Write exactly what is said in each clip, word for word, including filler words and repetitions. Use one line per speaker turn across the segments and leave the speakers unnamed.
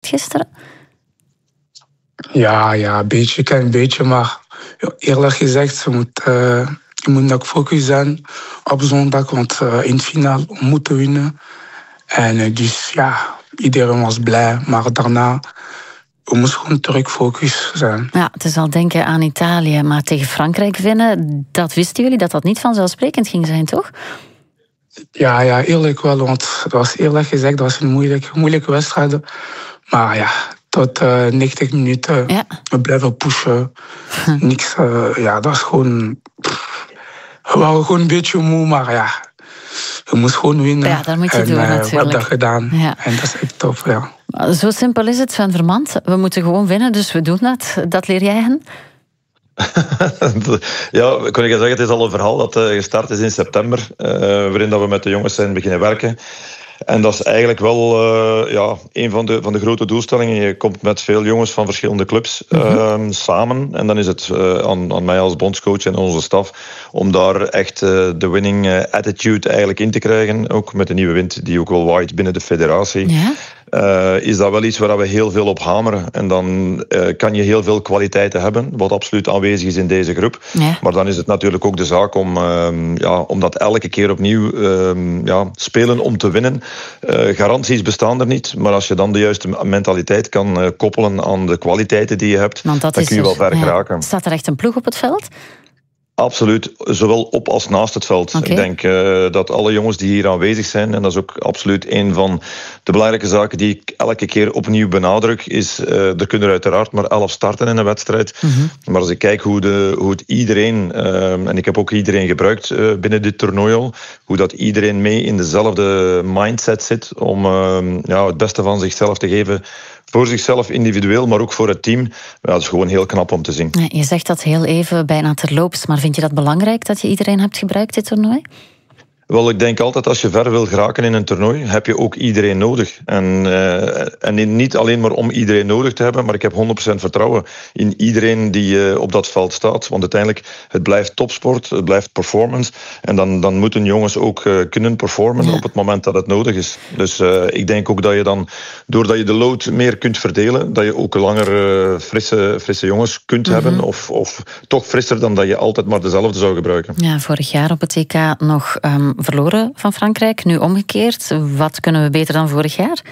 gisteren?
Ja, ja, een beetje, een beetje. Maar eerlijk gezegd, je moet, uh, je moet ook focus zijn op zondag. Want uh, in het finale moeten we winnen. En uh, dus ja, iedereen was blij. Maar daarna, we moesten gewoon terug focus zijn.
Ja, het is al denken aan Italië. Maar tegen Frankrijk winnen, dat wisten jullie dat dat niet vanzelfsprekend ging zijn, toch?
Ja, ja, eerlijk wel. Want het was eerlijk gezegd, dat was een moeilijke, moeilijke wedstrijd. Maar ja, tot uh, negentig minuten, ja. We blijven pushen. Hm. Niks, uh, ja, dat was gewoon... We waren gewoon een beetje moe, maar ja, je moest gewoon winnen.
Ja, dat moet je
en,
doen
uh,
natuurlijk.
We hebben dat gedaan. Ja. En dat is echt tof, ja.
Zo simpel is het, Sven Vermand. We moeten gewoon winnen, dus we doen dat. Dat leer jij hen?
Ja, kon ik zeggen, het is al een verhaal dat uh, gestart is in september, uh, waarin dat we met de jongens zijn beginnen werken. En dat is eigenlijk wel uh, ja, een van de, van de grote doelstellingen. Je komt met veel jongens van verschillende clubs uh, mm-hmm. samen. En dan is het uh, aan, aan mij als bondscoach en onze staf om daar echt uh, de winning uh, attitude eigenlijk in te krijgen. Ook met de nieuwe wind die ook wel waait binnen de federatie. Ja. Uh, is dat wel iets waar we heel veel op hameren. En dan uh, kan je heel veel kwaliteiten hebben, wat absoluut aanwezig is in deze groep. Ja. Maar dan is het natuurlijk ook de zaak om, uh, ja, om dat elke keer opnieuw uh, ja, spelen om te winnen. Uh, garanties bestaan er niet, maar als je dan de juiste mentaliteit kan uh, koppelen aan de kwaliteiten die je hebt, dan kun je er, wel ver geraken.
Ja. Staat er echt een ploeg op het veld?
Absoluut, zowel op als naast het veld. Okay. Ik denk uh, dat alle jongens die hier aanwezig zijn, en dat is ook absoluut een van de belangrijke zaken die ik elke keer opnieuw benadruk, is, uh, er kunnen er uiteraard maar elf starten in een wedstrijd. Mm-hmm. Maar als ik kijk hoe, de, hoe het iedereen, uh, en ik heb ook iedereen gebruikt uh, binnen dit toernooi al, hoe dat iedereen mee in dezelfde mindset zit om uh, ja, het beste van zichzelf te geven. Voor zichzelf individueel, maar ook voor het team. Ja, dat is gewoon heel knap om te zien.
Ja, je zegt dat heel even, bijna terloops. Maar vind je dat belangrijk dat je iedereen hebt gebruikt, dit toernooi?
Wel, ik denk altijd, als je ver wil geraken in een toernooi, heb je ook iedereen nodig. En, uh, en niet alleen maar om iedereen nodig te hebben, maar ik heb honderd procent vertrouwen in iedereen die uh, op dat veld staat. Want uiteindelijk, het blijft topsport, het blijft performance. En dan, dan moeten jongens ook uh, kunnen performen ja. op het moment dat het nodig is. Dus uh, ik denk ook dat je dan, doordat je de load meer kunt verdelen, dat je ook langer uh, frisse, frisse jongens kunt mm-hmm. hebben. Of, of toch frisser dan dat je altijd maar dezelfde zou gebruiken.
Ja, vorig jaar op het E K nog... Um, verloren van Frankrijk, nu omgekeerd. Wat kunnen we beter dan vorig jaar?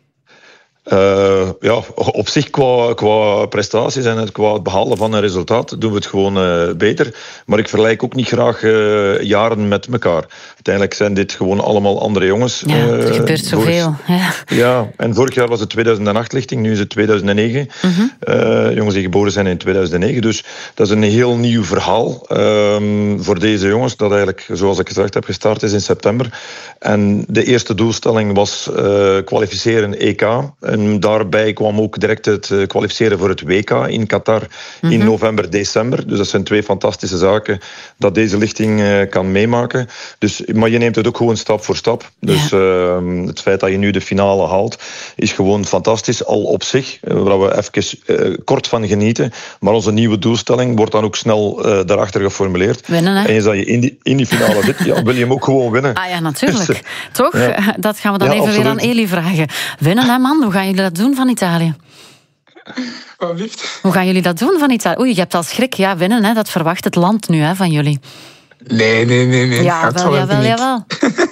Uh, ja, op zich qua, qua prestaties en het, qua het behalen van een resultaat doen we het gewoon uh, beter. Maar ik vergelijk ook niet graag uh, jaren met elkaar. Uiteindelijk zijn dit gewoon allemaal andere jongens.
Ja, er uh, gebeurt zoveel.
Vorig, ja. ja, en vorig jaar was het tweeduizend acht lichting, nu is het tweeduizend negen. Mm-hmm. Uh, jongens die geboren zijn in tweeduizend negen. Dus dat is een heel nieuw verhaal um, voor deze jongens. Dat eigenlijk, zoals ik gezegd heb, gestart is in september. En de eerste doelstelling was uh, kwalificeren E K. En daarbij kwam ook direct het kwalificeren voor het W K in Qatar in mm-hmm. november, december. Dus dat zijn twee fantastische zaken dat deze lichting uh, kan meemaken. Dus, maar je neemt het ook gewoon stap voor stap. Dus ja. uh, het feit dat je nu de finale haalt, is gewoon fantastisch al op zich. Uh, waar we even uh, kort van genieten. Maar onze nieuwe doelstelling wordt dan ook snel uh, daarachter geformuleerd.
Winnen, hè?
En eens dat je in die, in die finale zit, ja, wil je hem ook gewoon winnen.
Ah ja, natuurlijk. Dus, toch? Ja. Dat gaan we dan ja, even absoluut. weer aan Eli vragen. Winnen, hè man? Hoe gaan jullie dat doen van Italië?
Wat lief.
Hoe gaan jullie dat doen van Italië? Oei, je hebt al schrik. Ja, winnen, hè? Dat verwacht het land nu hè, van jullie.
Nee, nee, nee. nee.
Ja, wel, jawel, jawel.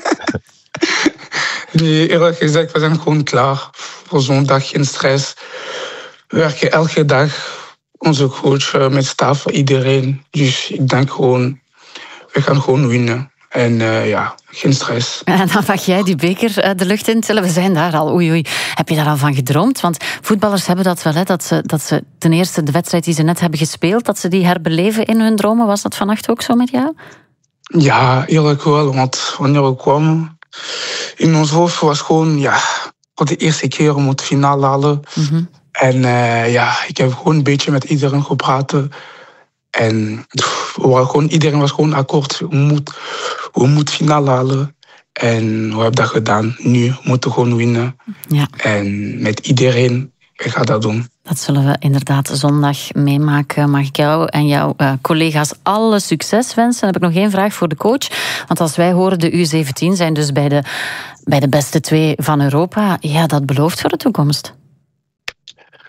Nee, eerlijk gezegd, we zijn gewoon klaar. Voor zo'n dag geen stress. We werken elke dag. Onze coach, met staf, iedereen. Dus ik denk gewoon, we gaan gewoon winnen. En uh, ja, geen stress.
En dan mag jij die beker de lucht in tillen. We zijn daar al. Oei, oei. Heb je daar al van gedroomd? Want voetballers hebben dat wel, hè, dat ze, dat ze ten eerste de wedstrijd die ze net hebben gespeeld, dat ze die herbeleven in hun dromen. Was dat vannacht ook zo met jou?
Ja, eerlijk wel. Want wanneer we kwamen, in ons hoofd was gewoon, ja, voor de eerste keer om het finale halen. Mm-hmm. En uh, ja, ik heb gewoon een beetje met iedereen gepraat. En we waren gewoon, iedereen was gewoon akkoord. We moeten we moet finale halen. En we hebben dat gedaan. Nu moeten we gewoon winnen. Ja. En met iedereen, ik ga dat doen.
Dat zullen we inderdaad zondag meemaken. Mag ik jou en jouw uh, collega's alle succes wensen? Dan heb ik nog één vraag voor de coach. Want als wij horen de U zeventien zijn dus bij de, bij de beste twee van Europa. Ja, dat belooft voor de toekomst.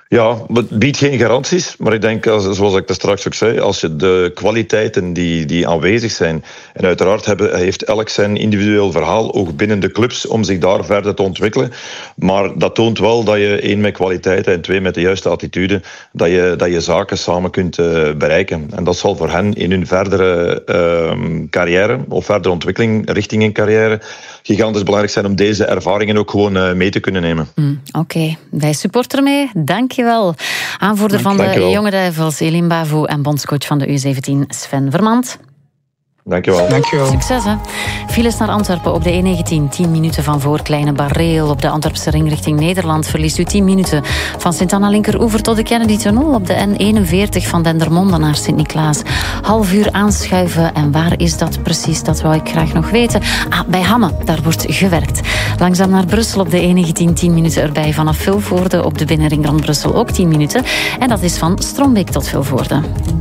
Ja, het biedt geen garanties, maar ik denk, zoals ik er straks ook zei, als je de kwaliteiten die, die aanwezig zijn, en uiteraard hebben, heeft elk zijn individueel verhaal, ook binnen de clubs, om zich daar verder te ontwikkelen. Maar dat toont wel dat je, één, met kwaliteiten en twee, met de juiste attitude, dat je, dat je zaken samen kunt uh, bereiken. En dat zal voor hen in hun verdere uh, carrière, of verdere ontwikkeling richting een carrière, gigantisch belangrijk zijn om deze ervaringen ook gewoon uh, mee te kunnen nemen.
Mm, Oké, okay. Wij supporter mee. Dank je wel. Aanvoerder van de Jonge Duivels, Eline Bavoe, en bondscoach van de U zeventien, Sven Vermand.
Dankjewel.
Dankjewel.
Succes, hè. Files naar Antwerpen op de E negentien. tien minuten van voor Kleine Barreel. Op de Antwerpse ring richting Nederland verliest u tien minuten. Van Sint-Anna Linkeroever tot de Kennedy-tunnel op de N eenenveertig van Dendermonde naar Sint-Niklaas. Half uur aanschuiven. En waar is dat precies? Dat wou ik graag nog weten. Ah, bij Hamme. Daar wordt gewerkt. Langzaam naar Brussel op de E negentien. tien minuten erbij. Vanaf Vilvoorde op de binnenring rond Brussel ook tien minuten. En dat is van Strombeek tot Vilvoorde.